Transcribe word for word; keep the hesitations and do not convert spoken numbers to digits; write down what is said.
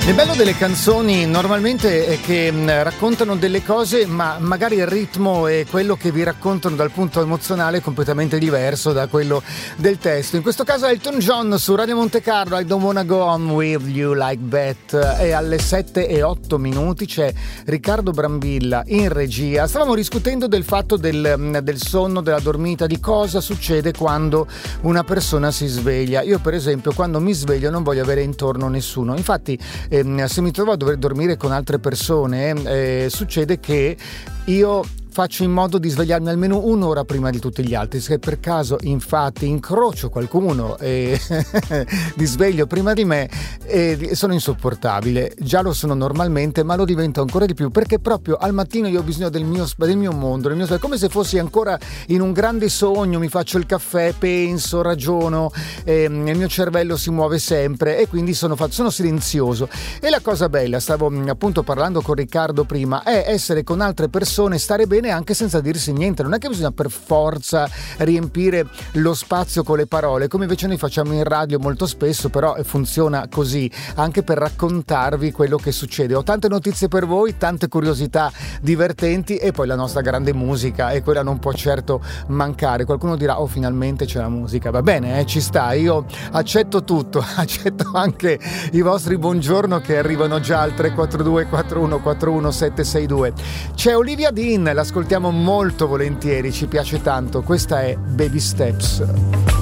Il bello delle canzoni normalmente è che raccontano delle cose, ma magari il ritmo e quello che vi raccontano dal punto emozionale è completamente diverso da quello del testo. In questo caso Elton John su Radio Monte Carlo, I Don't Wanna Go On With You Like That, e alle sette e otto minuti c'è Riccardo Brambilla in regia. Stavamo discutendo del fatto del, del sonno, della dormita, di cosa succede quando una persona si sveglia. Io per esempio quando mi sveglio non voglio avere intorno nessuno, infatti se mi trovo a dover dormire con altre persone, eh, succede che io faccio in modo di svegliarmi almeno un'ora prima di tutti gli altri. Se per caso infatti incrocio qualcuno e mi sveglio prima di me, e sono insopportabile. Già lo sono normalmente, ma lo divento ancora di più, perché proprio al mattino io ho bisogno del mio, del mio mondo, del mio, come se fossi ancora in un grande sogno. Mi faccio il caffè, penso, ragiono, ehm, il mio cervello si muove sempre e quindi sono, sono silenzioso. E la cosa bella, stavo appunto parlando con Riccardo prima, è essere con altre persone, stare bene anche senza dirsi niente. Non è che bisogna per forza riempire lo spazio con le parole, come invece noi facciamo in radio molto spesso, però funziona così, anche per raccontarvi quello che succede. Ho tante notizie per voi, tante curiosità divertenti e poi la nostra grande musica, e quella non può certo mancare. Qualcuno dirà: oh, finalmente c'è la musica. Va bene, eh, ci sta, io accetto tutto, accetto anche i vostri buongiorno che arrivano già al tre quattro due quattro uno quattro uno sette sei due. C'è Olivia Dean, la ascoltiamo molto volentieri, ci piace tanto. Questa è Baby Steps.